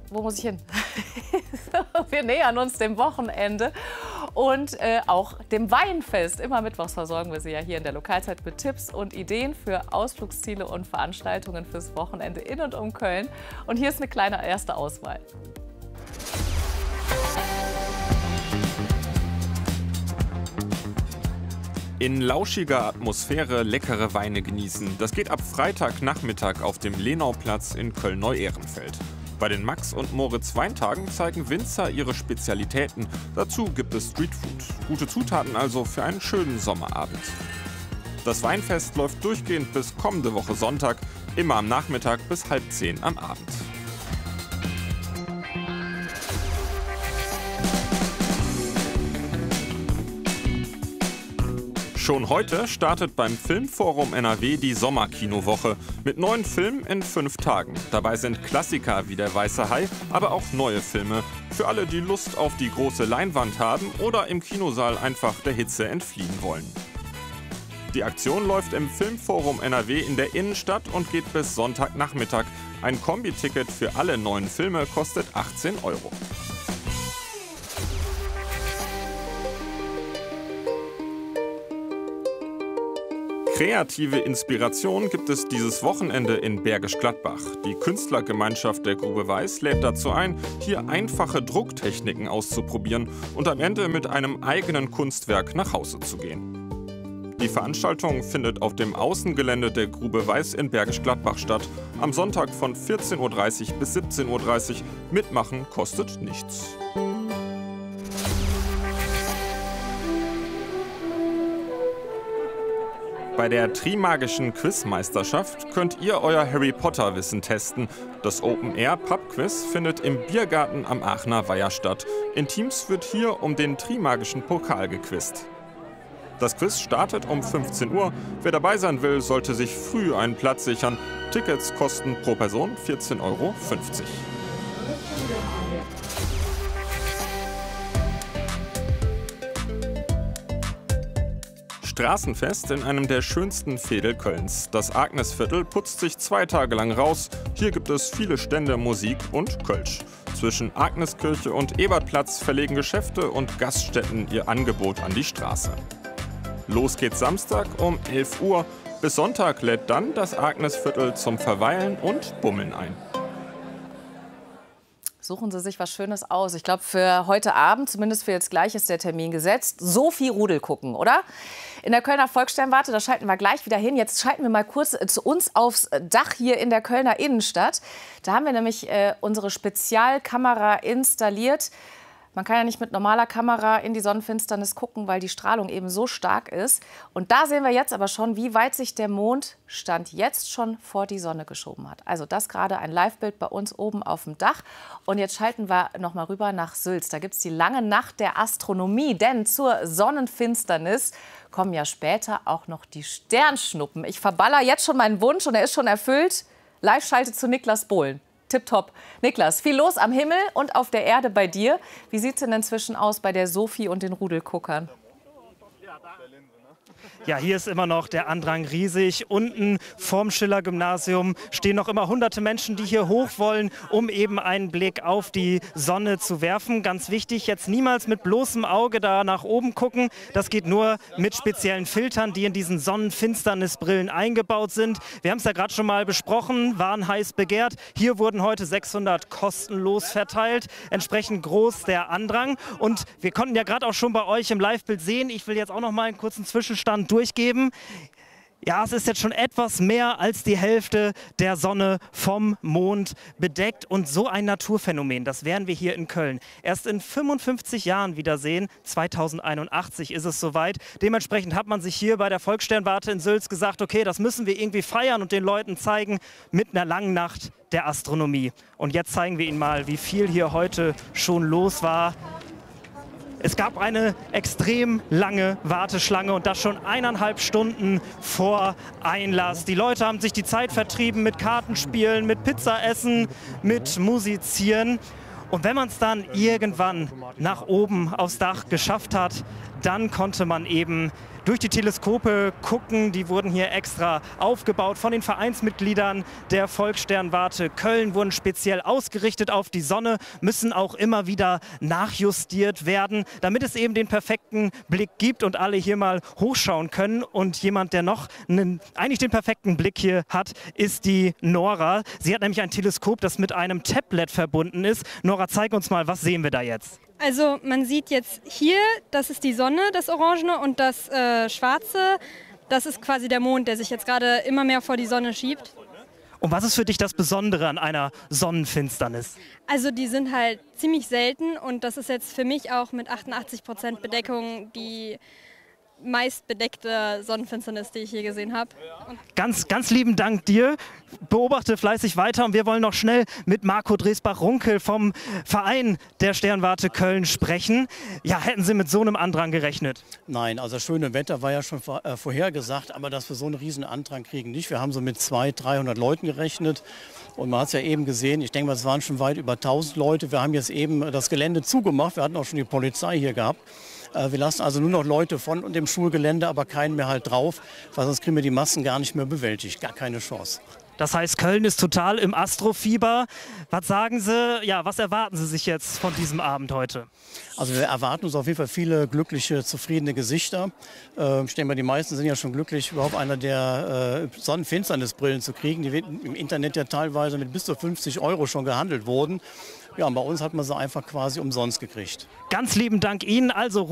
wo muss ich hin? Wir nähern uns dem Wochenende und auch dem Weinfest. Immer mittwochs versorgen wir Sie ja hier in der Lokalzeit mit Tipps und Ideen für Ausflugsziele und Veranstaltungen fürs Wochenende in und um Köln. Und hier ist eine kleine erste Auswahl. In lauschiger Atmosphäre leckere Weine genießen. Das geht ab Freitagnachmittag auf dem Lenauplatz in Köln-Neu-Ehrenfeld. Bei den Max und Moritz Weintagen zeigen Winzer ihre Spezialitäten. Dazu gibt es Streetfood. Gute Zutaten also für einen schönen Sommerabend. Das Weinfest läuft durchgehend bis kommende Woche Sonntag, immer am Nachmittag bis 9:30 am Abend. Schon heute startet beim Filmforum NRW die Sommerkinowoche mit 9 Filmen in 5 Tagen. Dabei sind Klassiker wie Der Weiße Hai, aber auch neue Filme. Für alle, die Lust auf die große Leinwand haben oder im Kinosaal einfach der Hitze entfliehen wollen. Die Aktion läuft im Filmforum NRW in der Innenstadt und geht bis Sonntagnachmittag. Ein Kombiticket für alle 9 Filme kostet 18 €. Kreative Inspiration gibt es dieses Wochenende in Bergisch Gladbach. Die Künstlergemeinschaft der Grube Weiß lädt dazu ein, hier einfache Drucktechniken auszuprobieren und am Ende mit einem eigenen Kunstwerk nach Hause zu gehen. Die Veranstaltung findet auf dem Außengelände der Grube Weiß in Bergisch Gladbach statt. Am Sonntag von 14:30 bis 17:30 Uhr. Mitmachen kostet nichts. Bei der Trimagischen Quizmeisterschaft könnt ihr euer Harry-Potter-Wissen testen. Das Open-Air-Pub-Quiz findet im Biergarten am Aachener Weiher statt. In Teams wird hier um den Trimagischen Pokal gequizt. Das Quiz startet um 15 Uhr. Wer dabei sein will, sollte sich früh einen Platz sichern. Tickets kosten pro Person 14,50 €. Straßenfest in einem der schönsten Veedel Kölns. Das Agnesviertel putzt sich 2 Tage lang raus. Hier gibt es viele Stände, Musik und Kölsch. Zwischen Agneskirche und Ebertplatz verlegen Geschäfte und Gaststätten ihr Angebot an die Straße. Los geht's Samstag um 11 Uhr. Bis Sonntag lädt dann das Agnesviertel zum Verweilen und Bummeln ein. Suchen Sie sich was Schönes aus. Ich glaube, für heute Abend, zumindest für jetzt gleich, ist der Termin gesetzt. Sophie Rudel gucken, oder? In der Kölner Volkssternwarte, da schalten wir gleich wieder hin. Jetzt schalten wir mal kurz zu uns aufs Dach hier in der Kölner Innenstadt. Da haben wir nämlich unsere Spezialkamera installiert. Man kann ja nicht mit normaler Kamera in die Sonnenfinsternis gucken, weil die Strahlung eben so stark ist. Und da sehen wir jetzt aber schon, wie weit sich der Mond Stand jetzt schon vor die Sonne geschoben hat. Also das gerade ein Livebild bei uns oben auf dem Dach. Und jetzt schalten wir noch mal rüber nach Sülz. Da gibt es die lange Nacht der Astronomie. Denn zur Sonnenfinsternis kommen ja später auch noch die Sternschnuppen. Ich verballer jetzt schon meinen Wunsch und er ist schon erfüllt. Live-Schalte zu Niklas Bohlen. Tipptopp. Niklas, viel los am Himmel und auf der Erde bei dir. Wie sieht es denn inzwischen aus bei der Sophie und den Rudelguckern? Ja, hier ist immer noch der Andrang riesig. Unten vorm Schiller-Gymnasium stehen noch immer hunderte Menschen, die hier hoch wollen, um eben einen Blick auf die Sonne zu werfen. Ganz wichtig, jetzt niemals mit bloßem Auge da nach oben gucken. Das geht nur mit speziellen Filtern, die in diesen Sonnenfinsternisbrillen eingebaut sind. Wir haben es ja gerade schon mal besprochen, waren heiß begehrt. Hier wurden heute 600 kostenlos verteilt. Entsprechend groß der Andrang. Und wir konnten ja gerade auch schon bei euch im Livebild sehen, ich will jetzt auch noch mal einen kurzen Zwischenstand durchgeben. Ja, es ist jetzt schon etwas mehr als die Hälfte der Sonne vom Mond bedeckt. Und so ein Naturphänomen, das werden wir hier in Köln erst in 55 Jahren wiedersehen. 2081 ist es soweit. Dementsprechend hat man sich hier bei der Volkssternwarte in Sülz gesagt, okay, das müssen wir irgendwie feiern und den Leuten zeigen mit einer langen Nacht der Astronomie. Und jetzt zeigen wir Ihnen mal, wie viel hier heute schon los war. Es gab eine extrem lange Warteschlange und das schon 1,5 Stunden vor Einlass. Die Leute haben sich die Zeit vertrieben mit Kartenspielen, mit Pizzaessen, mit Musizieren. Und wenn man es dann irgendwann nach oben aufs Dach geschafft hat, dann konnte man eben durch die Teleskope gucken. Die wurden hier extra aufgebaut von den Vereinsmitgliedern der Volkssternwarte Köln, wurden speziell ausgerichtet auf die Sonne, müssen auch immer wieder nachjustiert werden, damit es eben den perfekten Blick gibt und alle hier mal hochschauen können. Und jemand, der noch eigentlich den perfekten Blick hier hat, ist die Nora. Sie hat nämlich ein Teleskop, das mit einem Tablet verbunden ist. Nora, zeig uns mal, was sehen wir da jetzt? Also man sieht jetzt hier, das ist die Sonne, das Orangene, und das Schwarze, das ist quasi der Mond, der sich jetzt gerade immer mehr vor die Sonne schiebt. Und was ist für dich das Besondere an einer Sonnenfinsternis? Also die sind halt ziemlich selten und das ist jetzt für mich auch mit 88% Bedeckung die meist bedeckte Sonnenfinsternis, die ich je gesehen habe. Ganz lieben Dank dir. Beobachte fleißig weiter und wir wollen noch schnell mit Marco Dresbach-Runkel vom Verein der Sternwarte Köln sprechen. Ja, hätten Sie mit so einem Andrang gerechnet? Nein, also das schöne Wetter war ja schon vorhergesagt, aber dass wir so einen riesen Andrang kriegen nicht. Wir haben so mit 200-300 Leuten gerechnet und man hat es ja eben gesehen, ich denke mal, es waren schon weit über 1000 Leute. Wir haben jetzt eben das Gelände zugemacht, wir hatten auch schon die Polizei hier gehabt. Wir lassen also nur noch Leute von dem Schulgelände, aber keinen mehr halt drauf, weil sonst kriegen wir die Massen gar nicht mehr bewältigt, gar keine Chance. Das heißt, Köln ist total im Astrofieber. Was sagen Sie, ja, was erwarten Sie sich jetzt von diesem Abend heute? Also wir erwarten uns auf jeden Fall viele glückliche, zufriedene Gesichter. Ich denke mal, die meisten sind ja schon glücklich, überhaupt einer der Sonnenfinsternisbrillen zu kriegen. Die im Internet ja teilweise mit bis zu 50 € schon gehandelt wurden. Ja, und bei uns hat man sie einfach quasi umsonst gekriegt. Ganz lieben Dank Ihnen. Also